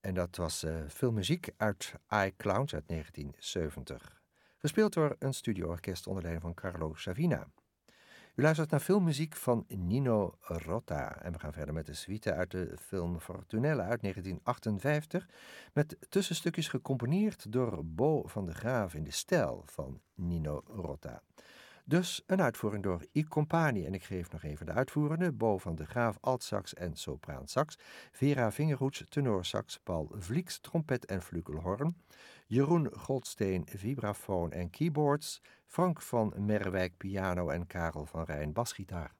En dat was filmmuziek uit iClowns uit 1970. Gespeeld door een studioorkest onder leiding van Carlo Savina. U luistert naar filmmuziek van Nino Rota. En we gaan verder met de suite uit de film Fortunella uit 1958. Met tussenstukjes gecomponeerd door Bo van de Graaf in de stijl van Nino Rota. Dus een uitvoering door I Compagni. En ik geef nog even de uitvoerende. Bo van de Graaf, altsax en sopraansax. Vera Vingerhoets, tenorsax. Paul Vlieks, trompet en flugelhorn. Jeroen Goldsteen, vibrafoon en keyboards. Frank van Merwijk, piano en Karel van Rijn, basgitaar.